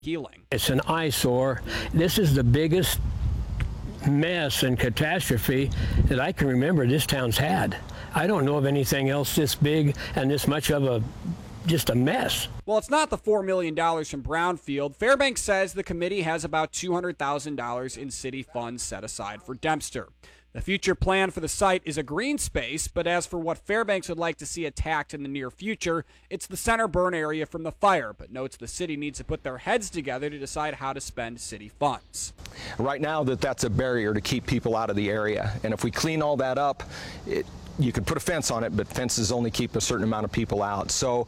Keeling. It's an eyesore. This is the biggest mess and catastrophe that I can remember this town's had. I don't know of anything else this big and this much of just a mess. Well, it's not the $4 million from Brownfield. Fairbanks says the committee has about $200,000 in city funds set aside for Dempster. The future plan for the site is a green space, but as for what Fairbanks would like to see attacked in the near future, it's the center burn area from the fire, but notes the city needs to put their heads together to decide how to spend city funds. Right now, that's a barrier to keep people out of the area, and if we clean all that up, you could put a fence on it, but fences only keep a certain amount of people out. So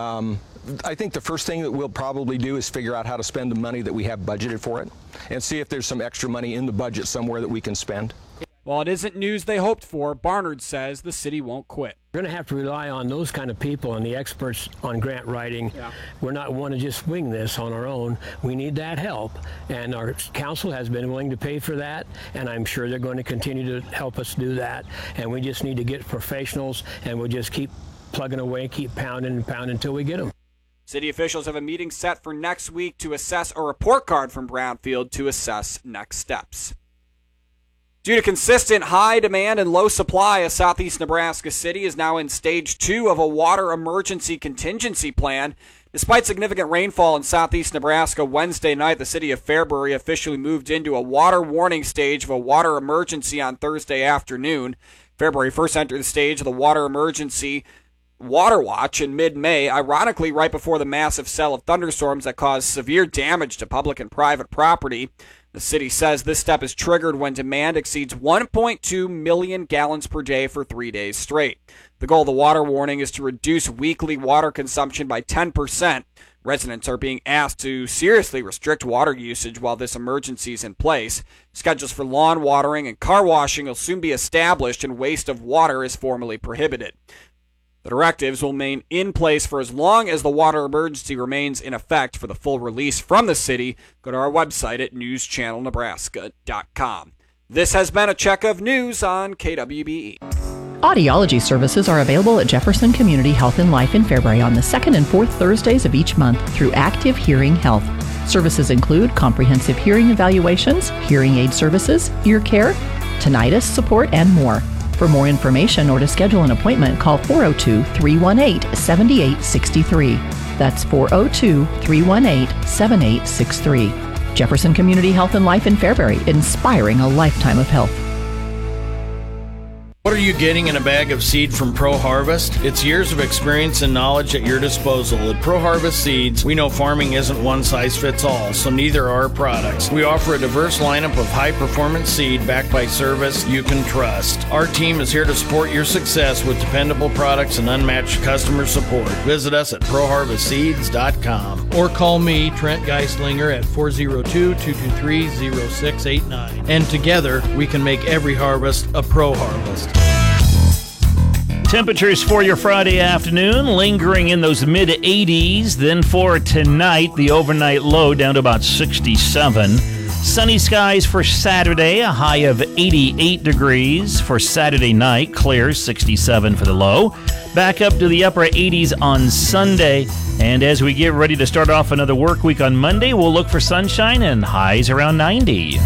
I think the first thing that we'll probably do is figure out how to spend the money that we have budgeted for it and see if there's some extra money in the budget somewhere that we can spend. While it isn't news they hoped for, Barnard says the city won't quit. We're going to have to rely on those kind of people and the experts on grant writing. Yeah. We're not want to just wing this on our own. We need that help, and our council has been willing to pay for that, and I'm sure they're going to continue to help us do that. And we just need to get professionals, and we'll just keep plugging away, keep pounding and pounding until we get them. City officials have a meeting set for next week to assess a report card from Brownfield to assess next steps. Due to consistent high demand and low supply, a southeast Nebraska city is now in stage 2 of a water emergency contingency plan. Despite significant rainfall in southeast Nebraska Wednesday night, the city of Fairbury officially moved into a water warning stage of a water emergency on Thursday afternoon. Fairbury first entered the stage of the water emergency Water Watch in mid-May, ironically right before the massive cell of thunderstorms that caused severe damage to public and private property. The city says this step is triggered when demand exceeds 1.2 million gallons per day for 3 days straight. The goal of the water warning is to reduce weekly water consumption by 10%. Residents are being asked to seriously restrict water usage while this emergency is in place. Schedules for lawn watering and car washing will soon be established, and waste of water is formally prohibited. The directives will remain in place for as long as the water emergency remains in effect. For the full release from the city, go to our website at newschannelnebraska.com. This has been a check of news on KWBE. Audiology services are available at Jefferson Community Health and Life in Fairbury on the 2nd and 4th Thursdays of each month through Active Hearing Health. Services include comprehensive hearing evaluations, hearing aid services, ear care, tinnitus support, and more. For more information or to schedule an appointment, call 402-318-7863. That's 402-318-7863. Jefferson Community Health and Life in Fairbury, inspiring a lifetime of health. What are you getting in a bag of seed from Pro Harvest? It's years of experience and knowledge at your disposal. At Pro Harvest Seeds, we know farming isn't one size fits all, so neither are our products. We offer a diverse lineup of high-performance seed backed by service you can trust. Our team is here to support your success with dependable products and unmatched customer support. Visit us at ProHarvestSeeds.com or call me, Trent Geislinger, at 402-223-0689. And together, we can make every harvest a Pro Harvest. Temperatures for your Friday afternoon lingering in those mid-80s. Then for tonight, the overnight low down to about 67. Sunny skies for Saturday, a high of 88 degrees. For Saturday night, clear, 67 for the low. Back up to the upper 80s on Sunday. And as we get ready to start off another work week on Monday, we'll look for sunshine and highs around 90.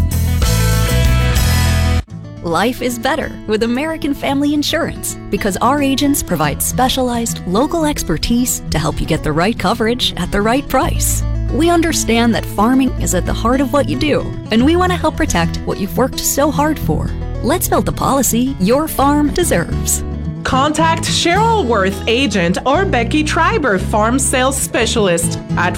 Life is better with American Family Insurance because our agents provide specialized local expertise to help you get the right coverage at the right price. We understand that farming is at the heart of what you do, and we want to help protect what you've worked so hard for. Let's build the policy your farm deserves. Contact Cheryl Worth, agent, or Becky Treiber, farm sales specialist at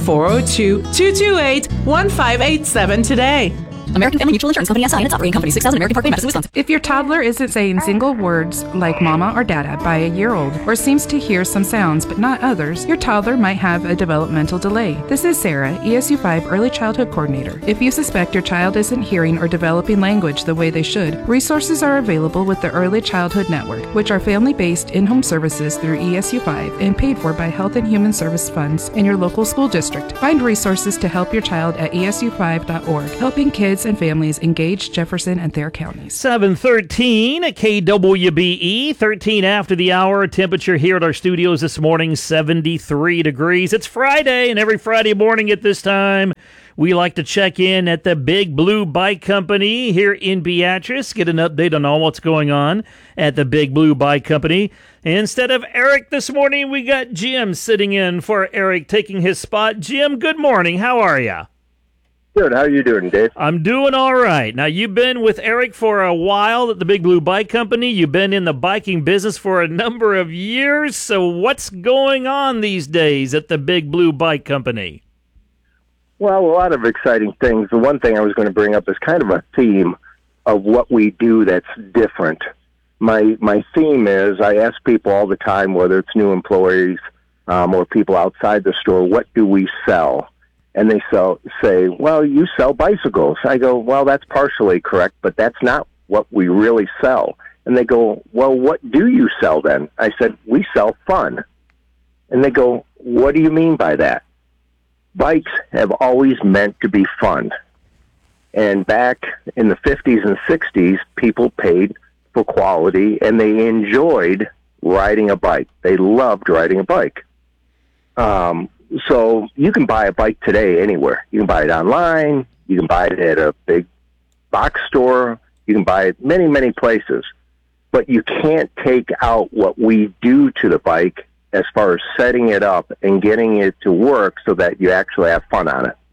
402-228-1587 today. American Family Mutual Insurance Company SI and its operating company, 6000 American Parkway, Madison, Wisconsin. If your toddler isn't saying single words like mama or dada by a year old, or seems to hear some sounds but not others, your toddler might have a developmental delay. This is Sarah, ESU 5 Early Childhood Coordinator. If you suspect your child isn't hearing or developing language the way they should, resources are available with the Early Childhood Network, which are family-based in-home services through ESU 5 and paid for by Health and Human Service funds in your local school district. Find resources to help your child at esu5.org, helping kids kids and families engage Jefferson and Thayer counties. 7:13 at KWBE, 13 after the hour. Temperature here at our studios this morning, 73 degrees. It's Friday, and every Friday morning at this time, we like to check in at the Big Blue Bike Company here in Beatrice, get an update on all what's going on at the Big Blue Bike Company. Instead of Eric this morning, we got Jim sitting in for Eric, taking his spot. Jim, good morning. How are you? Good. How are you doing, Dave? I'm doing all right. Now, you've been with Eric for a while at the Big Blue Bike Company. You've been in the biking business for a number of years. So what's going on these days at the Big Blue Bike Company? Well, a lot of exciting things. The one thing I was going to bring up is kind of a theme of what we do that's different. My theme is I ask people all the time, whether it's new employees or people outside the store, what do we sell? And they say, well, you sell bicycles. I go, well, that's partially correct, but that's not what we really sell. And they go, well, what do you sell then? I said, we sell fun. And they go, what do you mean by that? Bikes have always meant to be fun. And back in the 50s and 60s, people paid for quality, and they enjoyed riding a bike. They loved riding a bike. So you can buy a bike today anywhere. You can buy it online. You can buy it at a big box store. You can buy it many, many places. But you can't take out what we do to the bike as far as setting it up and getting it to work so that you actually have fun on it.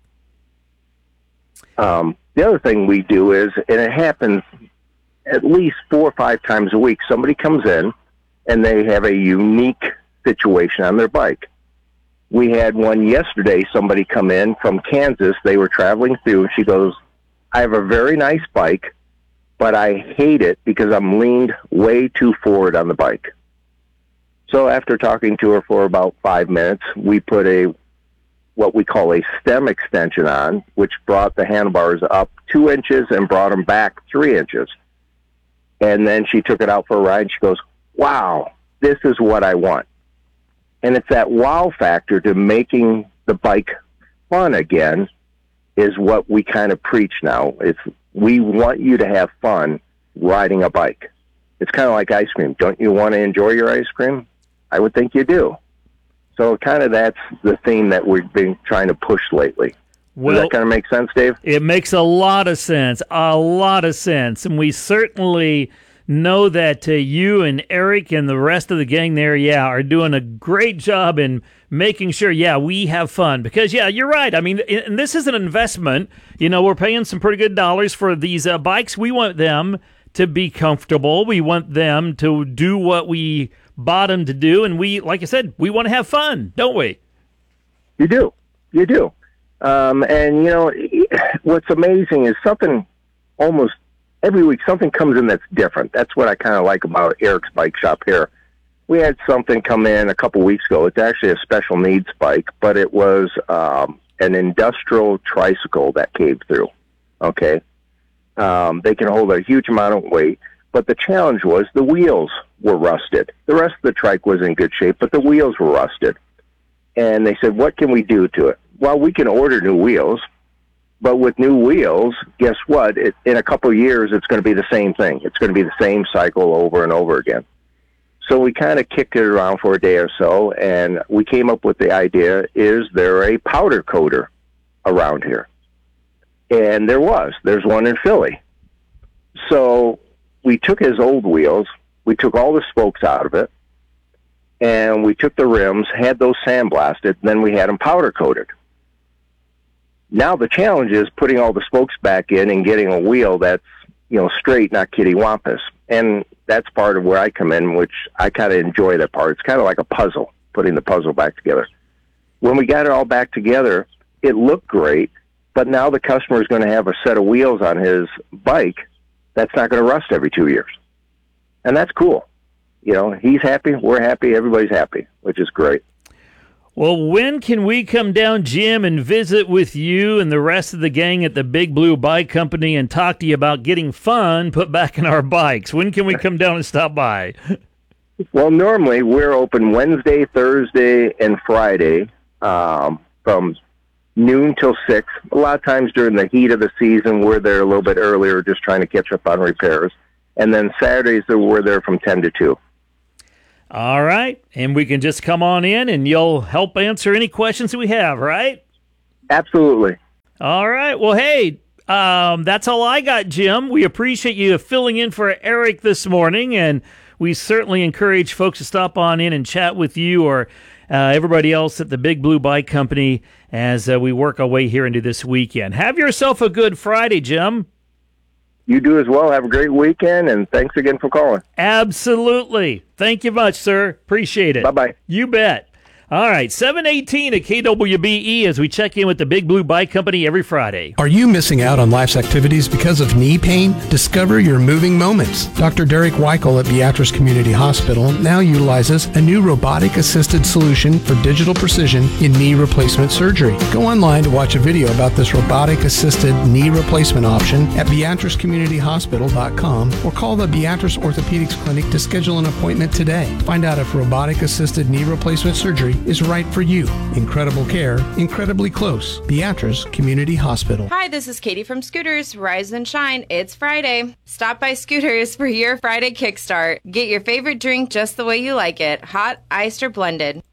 The other thing we do is, and it happens at least 4 or 5 times a week, somebody comes in and they have a unique situation on their bike. We had one yesterday, somebody come in from Kansas. They were traveling through, and she goes, I have a very nice bike, but I hate it because I'm leaned way too forward on the bike. So after talking to her for about 5 minutes, we put what we call a stem extension on, which brought the handlebars up 2 inches and brought them back 3 inches. And then she took it out for a ride, and she goes, wow, this is what I want. And it's that wow factor to making the bike fun again is what we kind of preach now. We want you to have fun riding a bike. It's kind of like ice cream. Don't you want to enjoy your ice cream? I would think you do. So kind of that's the theme that we've been trying to push lately. Well, does that kind of make sense, Dave? It makes a lot of sense, And we certainly know that you and Eric and the rest of the gang there, are doing a great job in making sure, we have fun. Because, you're right. I mean, and this is an investment. We're paying some pretty good dollars for these bikes. We want them to be comfortable. We want them to do what we bought them to do. And we, like I said, we want to have fun, don't we? You do. You do. And, what's amazing is something almost every week, something comes in that's different. That's what I kind of like about Eric's Bike Shop here. We had something come in a couple weeks ago. It's actually a special needs bike, but it was an industrial tricycle that came through. Okay. They can hold a huge amount of weight, but the challenge was the wheels were rusted. The rest of the trike was in good shape, but the wheels were rusted. And they said, what can we do to it? Well, we can order new wheels, but with new wheels, guess what? In a couple of years, it's going to be the same thing. It's going to be the same cycle over and over again. So we kind of kicked it around for a day or so, and we came up with the idea, is there a powder coater around here? And there's one in Philly. So we took his old wheels, we took all the spokes out of it, and we took the rims, had those sandblasted, then we had them powder coated. Now the challenge is putting all the spokes back in and getting a wheel that's, straight, not kittywampus. And that's part of where I come in, which I kind of enjoy that part. It's kind of like a puzzle, putting the puzzle back together. When we got it all back together, it looked great, but now the customer is going to have a set of wheels on his bike that's not going to rust every 2 years. And that's cool. He's happy, we're happy, everybody's happy, which is great. Well, when can we come down, Jim, and visit with you and the rest of the gang at the Big Blue Bike Company and talk to you about getting fun put back in our bikes? When can we come down and stop by? Well, normally we're open Wednesday, Thursday, and Friday from noon till 6. A lot of times during the heat of the season, we're there a little bit earlier just trying to catch up on repairs. And then Saturdays, we're there from 10 to 2. All right. And we can just come on in and you'll help answer any questions we have, right? Absolutely. All right. Well, hey, that's all I got, Jim. We appreciate you filling in for Eric this morning, and we certainly encourage folks to stop on in and chat with you or everybody else at the Big Blue Bike Company as we work our way here into this weekend. Have yourself a good Friday, Jim. You do as well. Have a great weekend, and thanks again for calling. Absolutely. Thank you much, sir. Appreciate it. Bye-bye. You bet. All right, 7:18 at KWBE as we check in with the Big Blue Bike Company every Friday. Are you missing out on life's activities because of knee pain? Discover your moving moments. Dr. Derek Weichel at Beatrice Community Hospital now utilizes a new robotic-assisted solution for digital precision in knee replacement surgery. Go online to watch a video about this robotic-assisted knee replacement option at beatricecommunityhospital.com or call the Beatrice Orthopedics Clinic to schedule an appointment today. Find out if robotic-assisted knee replacement surgery is right for you. Incredible care, incredibly close. Beatrice Community Hospital. Hi, this is Katie from Scooters. Rise and shine. It's Friday. Stop by Scooters for your Friday kickstart. Get your favorite drink just the way you like it. Hot, iced, or blended.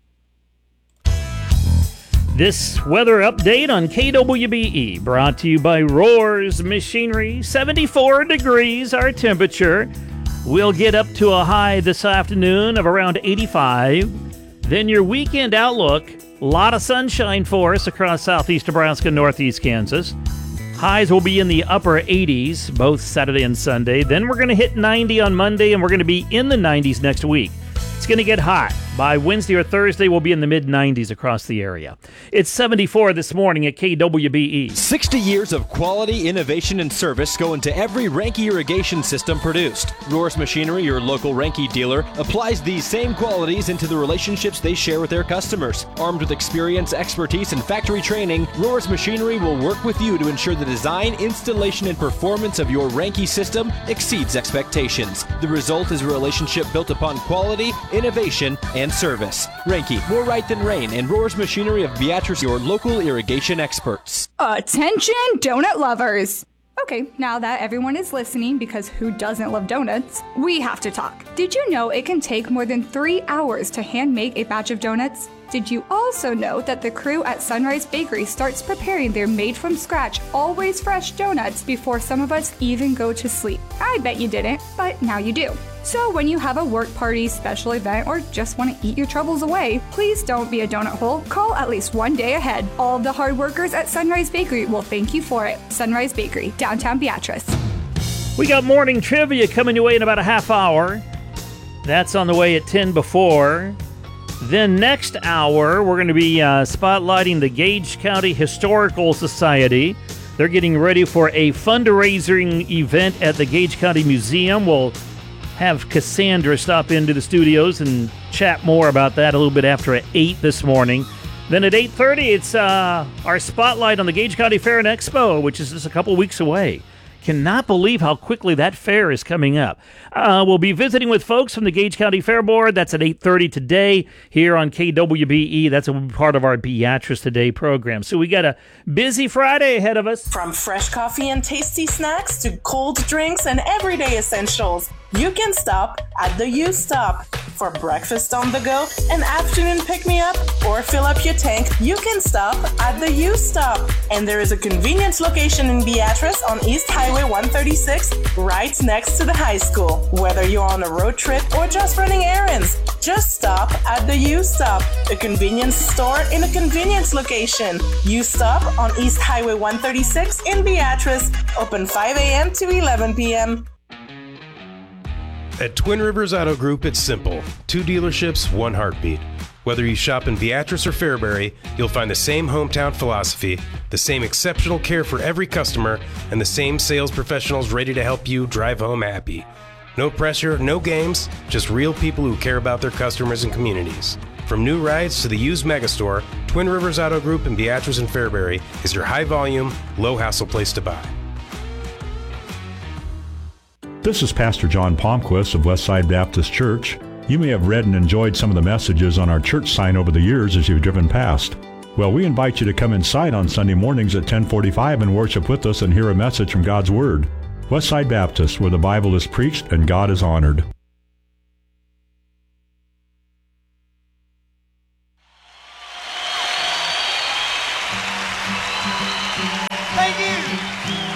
This weather update on KWBE brought to you by Roars Machinery. 74 degrees our temperature. We'll get up to a high this afternoon of around 85. Then your weekend outlook, a lot of sunshine for us across southeast Nebraska, northeast Kansas. Highs will be in the upper 80s, both Saturday and Sunday. Then we're going to hit 90 on Monday, and we're going to be in the 90s next week. It's going to get hot. By Wednesday or Thursday, we'll be in the mid-90s across the area. It's 74 this morning at KWBE. 60 years of quality, innovation, and service go into every Ranke irrigation system produced. Roars Machinery, your local Ranke dealer, applies these same qualities into the relationships they share with their customers. Armed with experience, expertise, and factory training, Roars Machinery will work with you to ensure the design, installation, and performance of your Ranke system exceeds expectations. The result is a relationship built upon quality, innovation, and service. Ranke, more right than rain, and Roars Machinery of Beatrice, your local irrigation experts. Attention, donut lovers! Okay, now that everyone is listening, because who doesn't love donuts, we have to talk. Did you know it can take more than 3 hours to hand make a batch of donuts? Did you also know that the crew at Sunrise Bakery starts preparing their made-from-scratch, always fresh donuts before some of us even go to sleep? I bet you didn't, but now you do. So when you have a work party, special event, or just want to eat your troubles away, please don't be a donut hole. Call at least one day ahead. All of the hard workers at Sunrise Bakery will thank you for it. Sunrise Bakery, downtown Beatrice. We got morning trivia coming your way in about a half hour. That's on the way at 10 before. Then next hour, we're going to be spotlighting the Gage County Historical Society. They're getting ready for a fundraising event at the Gage County Museum. We'll have Cassandra stop into the studios and chat more about that a little bit after at 8 this morning. Then at 8:30, it's our spotlight on the Gage County Fair and Expo, which is just a couple weeks away. Cannot believe how quickly that fair is coming up. We'll be visiting with folks from the Gage County Fair Board. That's at 8:30 today here on KWBE. That's a part of our Beatrice Today program. So we got a busy Friday ahead of us. From fresh coffee and tasty snacks to cold drinks and everyday essentials, you can stop at the U-Stop. For breakfast on the go, an afternoon pick-me-up, or fill up your tank, you can stop at the U-Stop. And there is a convenience location in Beatrice on East Highway 136, right next to the high school. Whether you're on a road trip or just running errands, just stop at the U-Stop, a convenience store in a convenience location. U-Stop on East Highway 136 in Beatrice, open 5 a.m. to 11 p.m. At Twin Rivers Auto Group, it's simple. 2 dealerships, 1 heartbeat. Whether you shop in Beatrice or Fairbury, you'll find the same hometown philosophy, the same exceptional care for every customer, and the same sales professionals ready to help you drive home happy. No pressure, no games, just real people who care about their customers and communities. From new rides to the used megastore, Twin Rivers Auto Group in Beatrice and Fairbury is your high-volume, low-hassle place to buy. This is Pastor John Palmquist of Westside Baptist Church. You may have read and enjoyed some of the messages on our church sign over the years as you've driven past. Well, we invite you to come inside on Sunday mornings at 10:45 and worship with us and hear a message from God's Word. Westside Baptist, where the Bible is preached and God is honored.